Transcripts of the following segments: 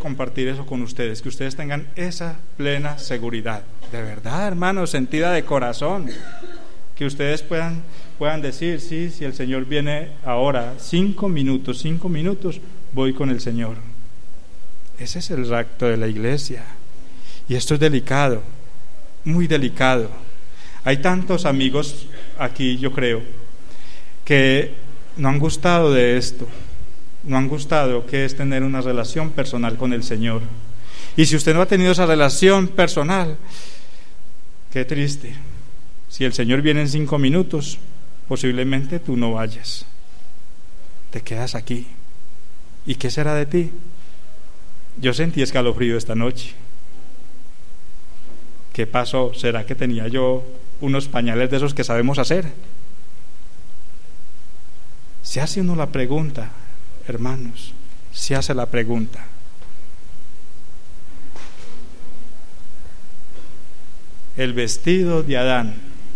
compartir eso con ustedes, que ustedes tengan esa plena seguridad, de verdad, hermanos, sentida de corazón, que ustedes puedan decir, sí, si el Señor viene ahora, 5 minutos, voy con el Señor. Ese es el rapto de la iglesia, y esto es delicado, muy delicado. Hay tantos amigos aquí, yo creo, que no han gustado de esto, no han gustado que es tener una relación personal con el Señor. Y si usted no ha tenido esa relación personal, qué triste. Si el Señor viene en 5 minutos, posiblemente tú no vayas, te quedas aquí. ¿Y qué será de ti? Yo sentí escalofrío esta noche. ¿Qué pasó? ¿Será que tenía yo unos pañales de esos que sabemos hacer? Se hace uno la pregunta, hermanos, se hace la pregunta. El vestido de Adán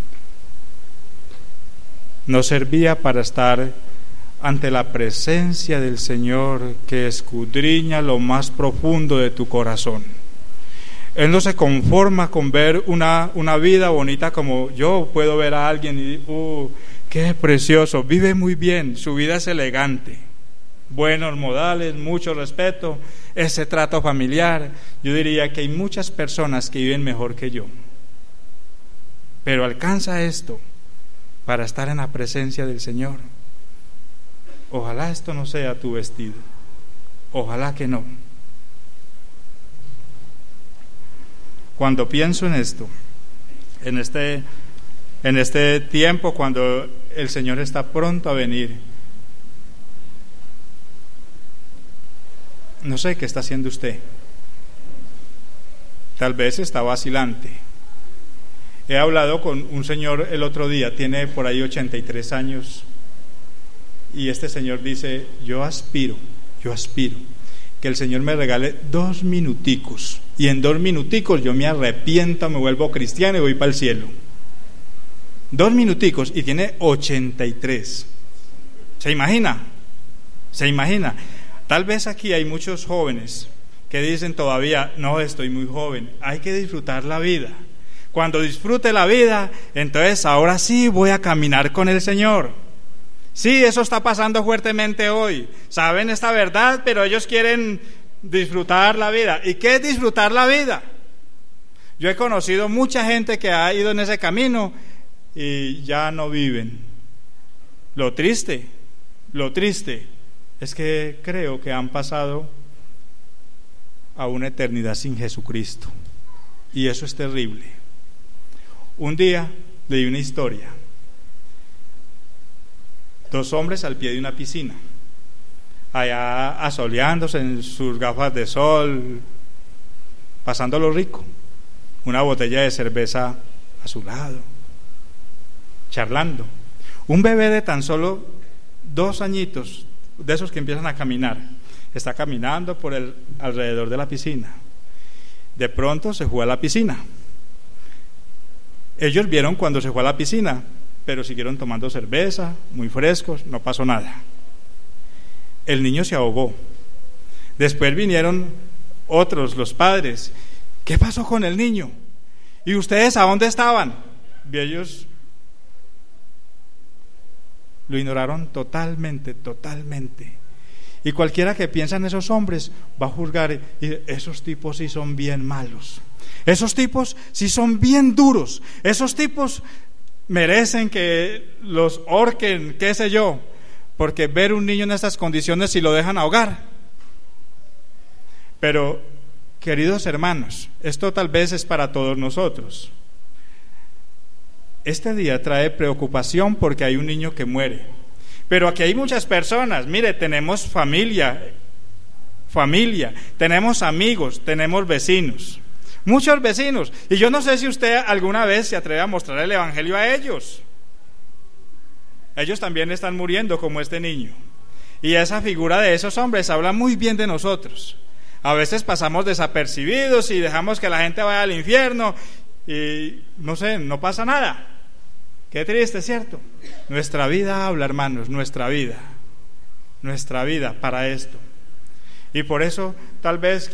no servía para estar ante la presencia del Señor, que escudriña lo más profundo de tu corazón. Él no se conforma con ver una vida bonita, como yo puedo ver a alguien y qué precioso, vive muy bien, su vida es elegante, buenos modales, mucho respeto, ese trato familiar. Yo diría que hay muchas personas que viven mejor que yo, pero alcanza esto para estar en la presencia del Señor. Ojalá esto no sea tu vestido, ojalá que no. Cuando pienso en esto, en este tiempo, cuando el Señor está pronto a venir, no sé qué está haciendo usted. Tal vez está vacilante. He hablado con un señor el otro día, tiene por ahí 83 años, y este señor dice, yo aspiro que el Señor me regale 2 minuticos, y en 2 minuticos yo me arrepiento, me vuelvo cristiano y voy para el cielo. 2 minuticos, y tiene 83. ¿Se imagina? Tal vez aquí hay muchos jóvenes que dicen todavía, no, estoy muy joven. Hay que disfrutar la vida. Cuando disfrute la vida, entonces ahora sí voy a caminar con el Señor. Sí, eso está pasando fuertemente hoy. Saben esta verdad, pero ellos quieren disfrutar la vida. ¿Y qué es disfrutar la vida? Yo he conocido mucha gente que ha ido en ese camino y ya no viven. Lo triste es que creo que han pasado a una eternidad sin Jesucristo, y eso es terrible. Un día leí una historia, 2 hombres al pie de una piscina, allá asoleándose en sus gafas de sol, pasándolo rico, una botella de cerveza a su lado, charlando. Un bebé de tan solo 2 añitos, de esos que empiezan a caminar, está caminando por alrededor de la piscina. De pronto se fue a la piscina. Ellos vieron cuando se fue a la piscina, pero siguieron tomando cerveza, muy frescos, no pasó nada. El niño se ahogó. Después vinieron otros, los padres. ¿Qué pasó con el niño? ¿Y ustedes a dónde estaban? Y ellos lo ignoraron totalmente. Y cualquiera que piensa en esos hombres va a juzgar, y esos tipos sí son bien malos, esos tipos sí son bien duros, esos tipos merecen que los ahorquen, qué sé yo, porque ver un niño en estas condiciones y lo dejan ahogar. Pero, queridos hermanos, esto tal vez es para todos nosotros. Este día trae preocupación porque hay un niño que muere. Pero aquí hay muchas personas, mire, tenemos familia, tenemos amigos, tenemos vecinos, muchos vecinos, y yo no sé si usted alguna vez se atreve a mostrar el evangelio a ellos. Ellos también están muriendo como este niño, y esa figura de esos hombres habla muy bien de nosotros. A veces pasamos desapercibidos y dejamos que la gente vaya al infierno y no sé, no pasa nada. Qué triste, ¿cierto? Nuestra vida habla, hermanos, nuestra vida para esto. Y por eso tal vez